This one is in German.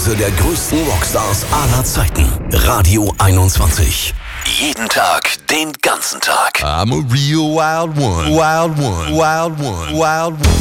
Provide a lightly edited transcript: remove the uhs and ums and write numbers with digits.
Hause der größten Rockstars aller Zeiten. Radio 21. Jeden Tag, den ganzen Tag. I'm a real wild one. Wild one. Wild one. Wild one.